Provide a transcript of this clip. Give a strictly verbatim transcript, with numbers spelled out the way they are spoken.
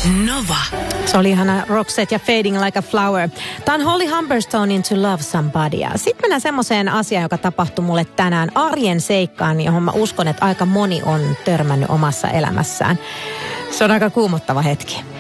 Nova. Se oli ihana Roxette ja Fading Like a Flower. Tämä on Holly Humberstonein To Love Somebody. Sitten mennään semmoiseen asiaan, joka tapahtui mulle tänään. Arjen seikkaan, johon mä uskon, että aika moni on törmännyt omassa elämässään. Se on aika kuumottava hetki.